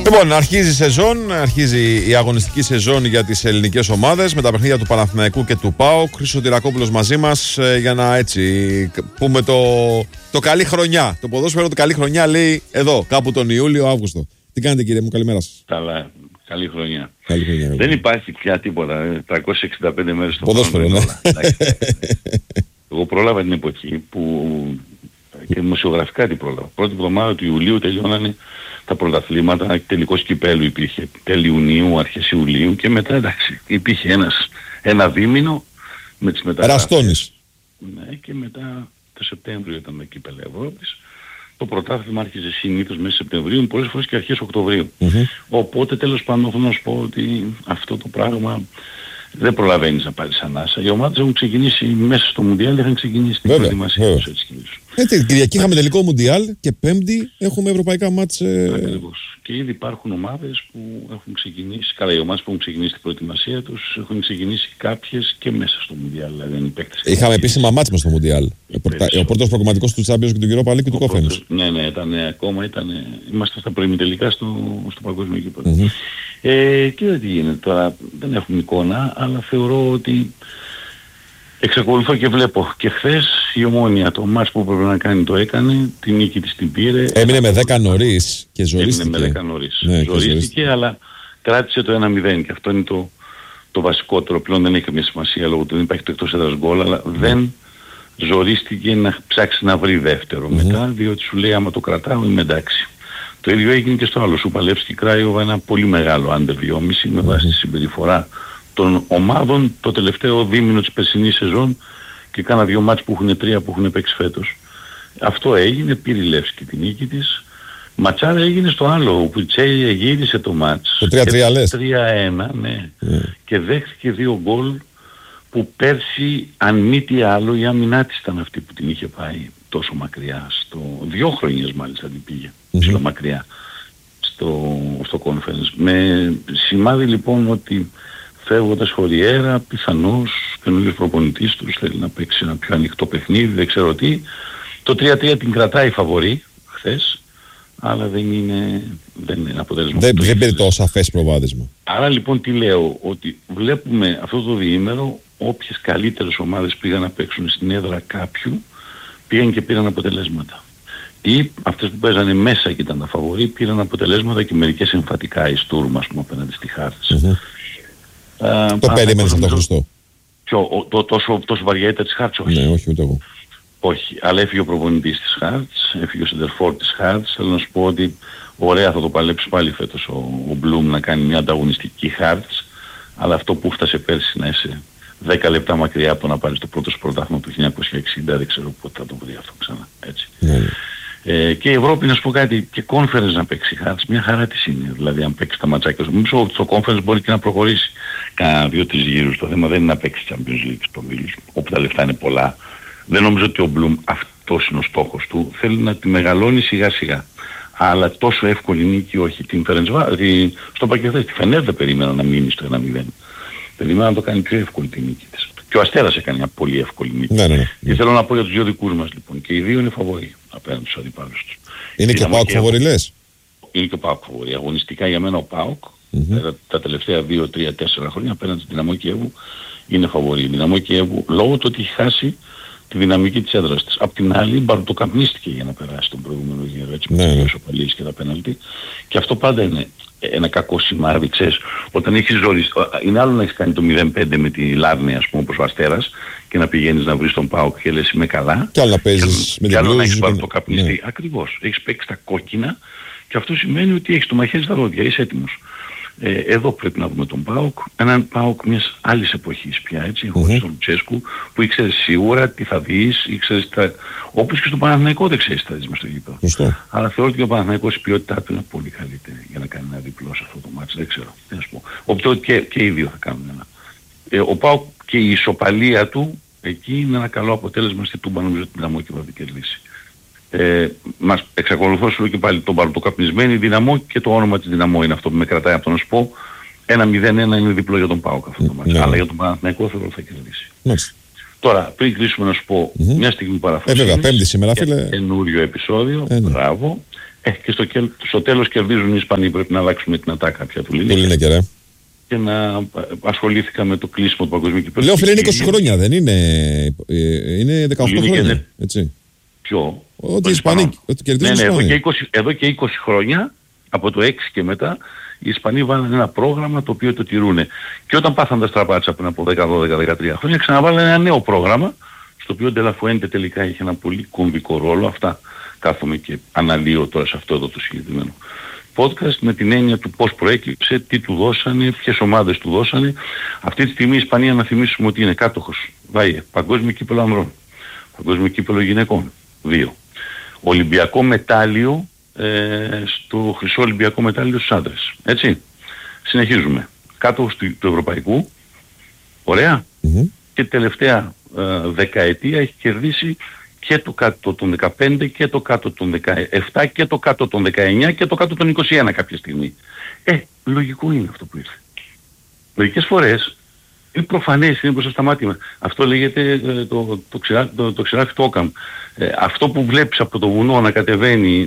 Λοιπόν, αρχίζει η σεζόν, αρχίζει η αγωνιστική σεζόν για τις ελληνικές ομάδες με τα παιχνίδια του Παναθηναϊκού και του ΠΑΟΚ. Χρήστος Τυρακόπουλος μαζί μας για να έτσι πούμε το καλή χρονιά. Το ποδόσφαιρο το καλή χρονιά λέει εδώ, κάπου τον Ιούλιο-Αύγουστο. Τι κάνετε κύριε μου, καλημέρα σας. Καλά, καλή χρονιά. Καλή χρονιά. Δεν υπάρχει πια τίποτα, 365 μέρες στο ποδόσφαιρο, ναι. Εγώ πρόλαβα την εποχή που και δημοσιογραφικά την πρόλαβα. Πρώτη εβδομάδα του Ιουλίου τελειώνανε τα πρωταθλήματα, τελικός κυπέλου υπήρχε τέλη Ιουνίου, αρχές Ιουλίου και μετά εντάξει υπήρχε ένα δίμηνο με τις μεταγραφές. Ραστώνης. Ναι, και μετά το Σεπτέμβριο ήταν το κύπελο Ευρώπης. Το πρωτάθλημα άρχιζε συνήθως μέσα Σεπτεμβρίου, πολλές φορές και αρχές Οκτωβρίου. Οπότε τέλος πάντων θέλω να σου πω ότι αυτό το πράγμα δεν προλαβαίνεις να πάρεις ανάσα. Οι ομάδες έχουν ξεκινήσει μέσα στο Μουντιάλ, είχαν ξεκινήσει την προετοιμασία τους έτσι κι αλλιώς. Την Κυριακή είχαμε τελικό Μουντιάλ και Πέμπτη έχουμε ευρωπαϊκά μάτς. Ακριβώς. Και ήδη υπάρχουν ομάδες που έχουν ξεκινήσει, καλά οι ομάδες που έχουν ξεκινήσει την προετοιμασία τους, έχουν ξεκινήσει κάποιες και μέσα στο Μουντιάλ. Δηλαδή είχαμε επίσημα μάτς μες στο Μουντιάλ. Ο πρώτος προγραμματικός του Champions και του Europa League και του Conference. Ναι, είμαστε στα προημιτελικά στο παγκόσμιο γήπεδο. Και τι γίνεται τώρα, δεν έχουμε εικόνα, αλλά θεωρώ ότι εξακολουθώ και βλέπω. Και χθες η Ομόνοια το μάτς που πρέπει να κάνει το έκανε, την νίκη της την πήρε. Έμεινε με 10 νωρίς και ζορίστηκε. Έμεινε με 10 νωρίς. Ναι, ζορίστηκε, αλλά κράτησε το 1-0 και αυτό είναι το βασικότερο. Πλέον δεν έχει καμία σημασία λόγω του δεν υπάρχει το εκτός έδρας γκολ, αλλά δεν ζορίστηκε να ψάξει να βρει δεύτερο μετά, διότι σου λέει άμα το κρατάω είμαι εντάξει. Το ίδιο έγινε και στο άλλο. Σου Παλεύσκι Κράιοβα ένα πολύ μεγάλο under 2,5 με βάση τη συμπεριφορά των ομάδων το τελευταίο δίμηνο της περσινής σεζόν και κάνα 2 μάτς που έχουν 3 που έχουν παίξει φέτος. Αυτό έγινε, πήρε η Λεύσκη την νίκη της. Ματσάρα έγινε στο άλλο, που η Τσέλια γύρισε το μάτς. Το 3-3 λες. 3-1, ναι. Και δέχτηκε 2 γκολ που πέρσι αν μη τι άλλο η άμυνά της ήταν αυτή που την είχε πάει τόσο μακριά. 2 χρονιές μάλιστα την πήγε, ψηλό μακριά στο conference. Με σημάδι λοιπόν ότι φεύγοντας χωριέρα, πιθανώς καινούργιος προπονητής τους θέλει να παίξει ένα πιο ανοιχτό παιχνίδι, δεν ξέρω τι. Το 3-3 την κρατάει φαβορί χθες, αλλά δεν είναι αποτέλεσμα. Δεν πήρε το σαφές προβάδισμα. Άρα λοιπόν τι λέω, ότι βλέπουμε αυτό το διήμερο όποιες καλύτερες ομάδες πήγαν να παίξουν στην έδρα κάποιου, πήγαν και πήραν αποτελέσματα. Ή αυτές που παίζανε μέσα και ήταν τα φαβορί, πήραν αποτελέσματα και μερικές εμφατικά, η Στούρμ ας πούμε απέναντι στη Χάρτς. Το περίμενες αυτό Χριστό? Τόσο βαριά ήταν της Χάρτς? Όχι. Ναι, όχι ούτε εγώ. Όχι, αλλά έφυγε ο προπονητής της Χάρτς, έφυγε ο σεντερφόρ της Χάρτς. Θέλω να σου πω ότι ωραία θα το παλέψει πάλι φέτος ο Μπλουμ να κάνει μια ανταγωνιστική Χάρτς, αλλά αυτό που φτάσε πέρσι να είσαι 10 λεπτά μακριά από το να πάρεις το πρώτο πρωτάθλημα του 1960, δεν ξέρω πότε θα το βρει αυτό ξανά, έτσι. Και η Ευρώπη, να σου πω κάτι, και conference να παίξει Χάρτς, μια χαρά της είναι. Δηλαδή αν παίξει τα ματσάκια σου, νομίζω ότι στο conference μπορεί και να προχωρήσει κάνα 2-3 γύρους. Το θέμα δεν είναι να παίξει Champions League στο Βίλους, όπου τα λεφτά είναι πολλά. Δεν νομίζω ότι ο Μπλουμ αυτός είναι ο στόχος του. Θέλει να τη μεγαλώνει σιγά σιγά. Αλλά τόσο εύκολη νίκη όχι. Στο πακέτο τη Φενέρ δεν περίμενα να μείνει στο 1-0. Περίμενα να το κάνει πιο εύκολη τη νίκη της. Και ο Αστέρας έκανε μια πολύ εύκολη νίκη. Ναι. Και θέλω να πω για τους δύο δικούς μας λοιπόν. Και οι δύο είναι φαβοροί απέναντι στους αντιπάλους τους. Είναι και ο ΠΑΟΚ φαβορί λες? Είναι και ο ΠΑΟΚ φαβορί. Αγωνιστικά για μένα ο ΠΑΟΚ τα τελευταία 2-3-4 χρόνια απέναντι στην Δυναμό Κιέβου είναι φαβορί. Η Δυναμό Κιέβου λόγω του ότι έχει χάσει τη δυναμική της έδρας της. Απ' την άλλη μπαρτοκαπνίστηκε για να περάσει τον προηγούμενο γύρο, έτσι, με τις ισοπαλίες και τα πέναλτι. Και αυτό πάντα είναι ένα κακό σημάδι, ξέρεις. Όταν έχεις ζωρίσει, είναι άλλο να έχεις κάνει το 0-5 με τη Λάρνη, ας πούμε, όπως ο Αστέρας, και να πηγαίνεις να βρεις τον ΠΑΟΚ και λες είμαι καλά. Και άλλο να παίζεις με την άλλο να έχεις μπαρτοκαπνιστεί. Ναι. Ακριβώς. Έχεις παίξει τα κόκκινα και αυτό σημαίνει ότι έχεις το μαχαίρι στα δόντια, είσαι έτοιμος. Εδώ πρέπει να δούμε τον ΠΑΟΚ, έναν ΠΑΟΚ μιας άλλης εποχής πια, έτσι, χωρίς τον Λουτσέσκου, που ήξερες σίγουρα τι θα δεις, ήξερες όπως και στον Παναθηναϊκό δεν ξέρεις τι θα δεις μες στο γήπεδο. Αλλά θεωρώ ότι ο Παναθηναϊκός η ποιότητά του είναι πολύ καλύτερη για να κάνει ένα διπλό σε αυτό το μάτσο, δεν ξέρω, τι να σου πω. Οπότε και οι δύο θα κάνουν ένα. Ο ΠΑΟΚ και η ισοπαλία του, εκεί είναι ένα καλό αποτέλεσμα στη Τούμπα, νομίζω ότι την Δυναμό και θα την κερδίσει. Μας εξακολουθώ σου και πάλι τον παρτοκαπνισμένη Δυναμό και το όνομα της Δυναμό είναι αυτό που με κρατάει από το να σου πω 1-0-1 είναι διπλό για τον ΠΑΟΚ αυτό το μάτσο, αλλά για τον Παναθηναϊκό θεωρώ θα κερδίσει. Τώρα πριν κλείσουμε να σου πω μια στιγμή παραφορά βέβαια, Πέμπτη σήμερα φίλε, καινούριο επεισόδιο, μπράβο, Και στο τέλος κερδίζουν οι Ισπανοί. Πρέπει να αλλάξουμε την ατάκα πια του Λίνεκερ. Και να ασχολήθηκα με το κλείσιμο του παγκοσμίου κυπέλλου. Λέω φίλε, είναι 20 χρόνια, δεν είναι. Είναι 18 χρόνια. Έτσι. Ποιο? Ότι οι Ισπανοί κερδίζουν. Ναι, εδώ και 20 χρόνια, από το 6 και μετά, οι Ισπανοί βάλανε ένα πρόγραμμα το οποίο το τηρούνε. Και όταν πάθαν τα στραπάτσα πριν από 10, 12, 13 χρόνια, ξαναβάλανε ένα νέο πρόγραμμα, στο οποίο ο Ντελαφουέντε τελικά είχε ένα πολύ κομβικό ρόλο. Αυτά κάθομαι και αναλύω τώρα σε αυτό εδώ το συγκεκριμένο podcast, με την έννοια του πώς προέκυψε, τι του δώσανε, ποιες ομάδες του δώσανε. Αυτή τη στιγμή η Ισπανία, να θυμίσουμε ότι είναι κάτοχος. Παγκόσμιο κύπελλο ανδρών, παγκόσμιο κύπελλο γυναικών, 2. Ολυμπιακό μετάλλιο, στο χρυσό Ολυμπιακό μετάλλιο στους άντρες. Έτσι. Συνεχίζουμε. Κάτοχος του ευρωπαϊκού. Ωραία. Και τελευταία δεκαετία έχει κερδίσει και το κάτω των 15 και το κάτω των 17 και το κάτω των 19 και το κάτω των 21 κάποια στιγμή. Λογικό είναι αυτό που ήρθε. Μερικές φορές είναι προφανές, είναι μπροστά στα μάτια. Αυτό λέγεται το ξεράφι του Όκαμ. Αυτό που βλέπεις από το βουνό να κατεβαίνει,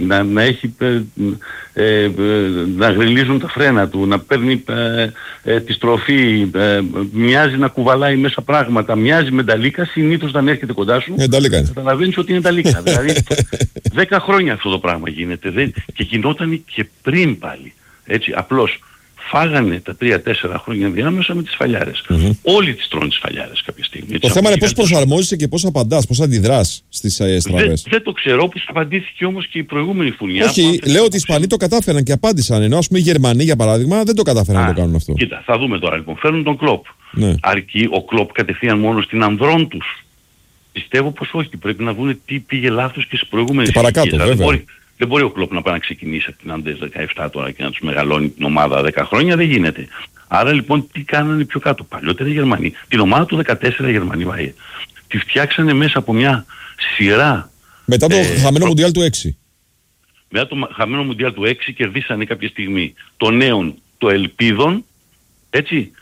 να γριλίζουν τα φρένα του, να παίρνει τη στροφή, μοιάζει να κουβαλάει μέσα πράγματα, μοιάζει με νταλίκα, συνήθως όταν έρχεται κοντά σου, καταλαβαίνεις ότι είναι νταλίκα. Δηλαδή 10 χρόνια αυτό το πράγμα γίνεται και γινόταν και πριν πάλι. Έτσι, απλώς φάγανε τα 3-4 χρόνια διάμεσα με τις φαλιάρες. Όλοι τις τρώνε τις φαλιάρες κάποια στιγμή. Το θέμα είναι πώς προσαρμόζεσαι και πώς απαντάς, πώς αντιδράς στις στραβές. Δεν το ξέρω, πώς απαντήθηκε όμως και η προηγούμενη φουνιά. Όχι, λέω ότι οι Ισπανοί το κατάφεραν και απάντησαν. Ενώ ας πούμε οι Γερμανοί για παράδειγμα δεν το κατάφεραν να το κάνουν αυτό. Κοίτα, θα δούμε τώρα λοιπόν. Φέρνουν τον Κλοπ. Ναι. Αρκεί ο Κλοπ κατευθείαν μόνο στην ανδρών τους? Πιστεύω πως όχι. Πρέπει να δουν τι πήγε λάθος και στις προηγούμενες. Και παρακάτω, βέβαια. Δεν μπορεί ο Κλοπ να πάει να ξεκινήσει από την Αντές 17 τώρα και να τους μεγαλώνει την ομάδα 10 χρόνια, δεν γίνεται. Άρα λοιπόν τι κάνανε πιο κάτω? Παλιότερα οι Γερμανοί, την ομάδα του 14 οι Γερμανοί βαΐε, τη φτιάξανε μέσα από μια σειρά. Μετά το χαμένο Μουντιάλ του 6. Μετά το χαμένο Μουντιάλ του 6 κερδίσανε κάποια στιγμή το νέον, το Ελπίδων, έτσι.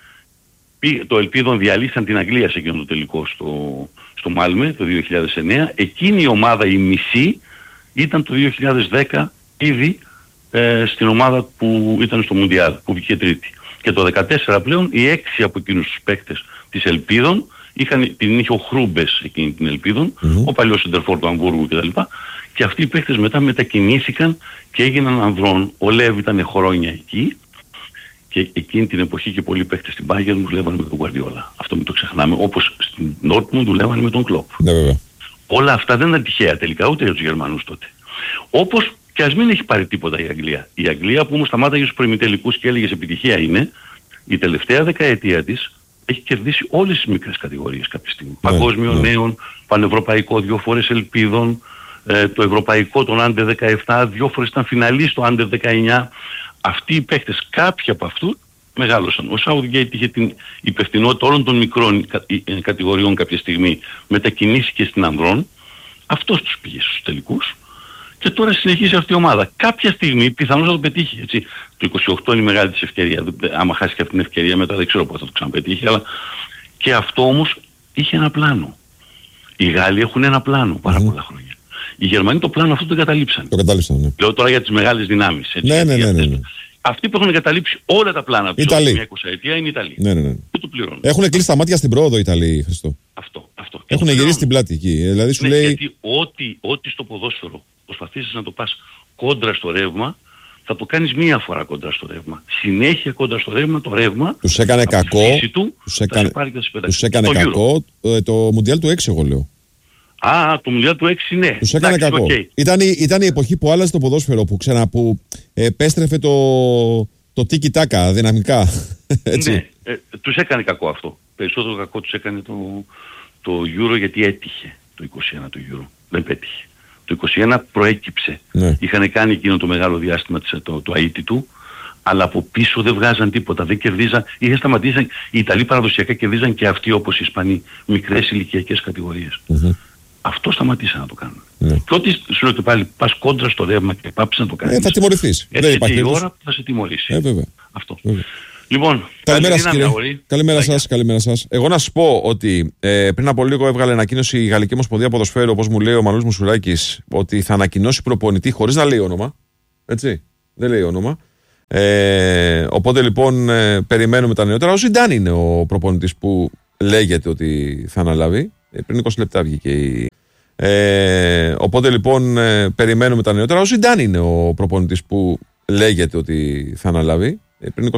Το Ελπίδων διαλύσαν την Αγγλία σε εκείνο το τελικό στο Μάλμε το 2009. Εκείνη η ομάδα η μισή ήταν το 2010 ήδη στην ομάδα που ήταν στο Μουντιάλ, που βγήκε τρίτη. Και το 2014 πλέον οι 6 από εκείνους τους παίκτες της Ελπίδων, την είχε ο Χρούμπες εκείνη την Ελπίδων, ο παλιός σεντερφόρ του Αμβούργου κτλ. Και αυτοί οι παίκτες μετά μετακινήθηκαν και έγιναν ανδρών. Ο Λέβ ήταν χρόνια εκεί και εκείνη την εποχή και πολλοί παίκτες στην Bayern δουλεύανε με τον Γκουαρδιόλα. Αυτό μην το ξεχνάμε. Όπως στην Dortmund δουλεύανε με τον Κλοπ. Ναι, βέβαια. Όλα αυτά δεν ήταν τυχαία τελικά ούτε για τους Γερμανούς τότε. Όπως και ας μην έχει πάρει τίποτα η Αγγλία. Η Αγγλία που όμως σταμάταγε στους προημιτελικούς και έλεγες επιτυχία είναι, η τελευταία δεκαετία της έχει κερδίσει όλες τις μικρές κατηγορίες κάποια στιγμή. Παγκόσμιο νέων, πανευρωπαϊκό 2 φορές Ελπίδων, το ευρωπαϊκό των Άντερ 17, 2 φορές ήταν φιναλίστ στο Άντερ 19. Αυτοί οι παίχτες, κάποιοι από αυτούς μεγάλωσαν. Ο Southgate είχε την υπευθυνότητα όλων των μικρών κατηγοριών κάποια στιγμή, μετακινήθηκε στην ανδρών, αυτός τους πήγε στους τελικούς και τώρα συνεχίζει αυτή η ομάδα. Κάποια στιγμή πιθανώς θα το πετύχει. Έτσι. Το 28 είναι η μεγάλη της ευκαιρία. Άμα χάσει και αυτή την ευκαιρία μετά δεν ξέρω πώς θα το ξαναπετύχει, αλλά και αυτό όμως είχε ένα πλάνο. Οι Γάλλοι έχουν ένα πλάνο πάρα πολλά χρόνια. Οι Γερμανοί το πλάνο αυτό το εγκαταλείψαν. Το κατάληψαν, ναι. Λέω τώρα για τις μεγάλες δυνάμεις. Έτσι, ναι. Αυτοί που έχουν εγκαταλείψει όλα τα πλάνα τους σε μια 20ετία είναι οι Ιταλοί. Ναι. Που το πληρώνουν. Έχουν κλείσει τα μάτια στην πρόοδο οι Ιταλοί, Χριστό. Αυτό. Έχουν γυρίσει την πλάτη εκεί. Δηλαδή σου λέει... Γιατί ό,τι στο ποδόσφαιρο προσπαθήσεις να το πας κόντρα στο ρεύμα, θα το κάνεις μία φορά κόντρα στο ρεύμα. Συνέχεια κόντρα στο ρεύμα, το ρεύμα τους έκανε κακό. Τους έκανε κακό το Μουντιάλ του 6, εγώ λέω. Το Μουντιάλ του 6 ναι. Τους έκανε κακό. Ήταν η εποχή που άλλαζε το ποδόσφαιρο, που επέστρεφε το τίκι-τάκα δυναμικά. Έτσι. Ναι, τους έκανε κακό αυτό. Περισσότερο κακό τους έκανε το Euro, γιατί έτυχε το 21 το Euro. Δεν πέτυχε. Το 21 προέκυψε. Ναι. Είχαν κάνει εκείνο το μεγάλο διάστημα το αίτητου, αλλά από πίσω δεν βγάζαν τίποτα. Δεν κερδίζαν. Είχαν σταματήσει. Οι Ιταλοί παραδοσιακά κερδίζαν και αυτοί όπως οι Ισπανοί. Μικρές ηλικιακές κατηγορίες. Αυτό σταματήσαν να το κάνουν. Και ό,τι σου λέω και πάλι πας κόντρα στο ρεύμα και πάψεις να το κάνεις. Θα τιμωρηθείς. Έτσι και η ώρα που θα σε τιμωρήσει. Βέβαια. Αυτό. Λοιπόν, καλημέρα σας κύριε. Καλημέρα σας. Εγώ να σας πω ότι πριν από λίγο έβγαλε ανακοίνωση η Γαλλική Ομοσπονδία Ποδοσφαίρου, όπως μου λέει ο Μανούλης Μουσουράκης, ότι θα ανακοινώσει προπονητή χωρίς να λέει όνομα. Έτσι. Δεν λέει όνομα. Οπότε λοιπόν περιμένουμε τα νεότερα. Ο Ζιντάν είναι ο προπονητής που λέγεται ότι θα αναλάβει. Πριν 20 λεπτά βγήκε η. Οπότε λοιπόν περιμένουμε τα νεότερα. Ο Ζιντάν είναι ο προπονητής που λέγεται ότι θα αναλάβει. Πριν